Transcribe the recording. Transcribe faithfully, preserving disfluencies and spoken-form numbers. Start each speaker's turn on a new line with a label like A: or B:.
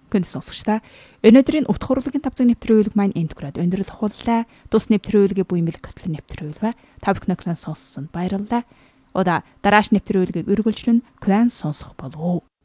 A: Гүн сонсогчдаа өнөөдрийн утга хурлын тавцаг нэвтрүүлэг маань энд хүрээд өндөрлөх боллоо. Тус нэвтрүүлгээ буймэл готлон нэвтрүүлвэ. Та бүхэн клан сонссонд баярлалаа. Ода дарааш нэвтрүүлгийг үргэлжлэн клан сонсох болов уу.